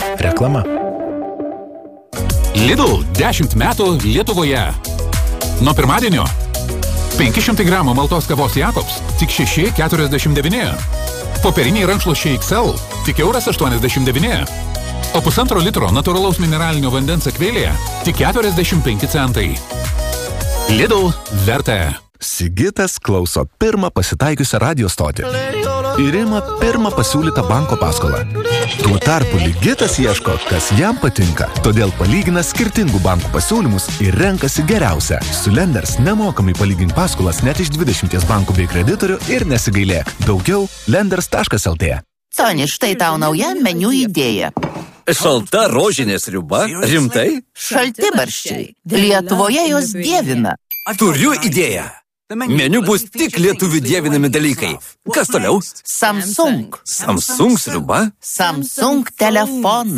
Reklama. Lidl 10 metų Lietuvoje. Nuo pirmadienio 500 gramų maltos kavos Jakobs tik 6,49. Popieriniai rankšluosčiai XL tik €1,89. O 1,5 litro natūralaus mineralinio vandens akvėlėje tik 45 centai. Lidl verta. Sigitas klauso pirmą pasitaikiusią radio stotį. Ir ima pirmą pasiūlytą banko paskolą. Tuo tarpu Ligitas ieško, kas jam patinka. Todėl palygina skirtingų bankų pasiūlymus ir renkasi geriausią. Su Lenders nemokamai palygink paskolas net iš 20 bankų bei kreditorių ir nesigailėk. Daugiau lenders.lt. Soni, štai tau nauja meniu idėja. Šalta rožinė sriuba? Rimtai? Šaltibarščiai. Lietuvoje jos dievina. Turiu idėją. Meniu bus tik lietuvių dievinami dalykai. Kas toliau? Samsung. Samsung sriuba? Samsung telefonai.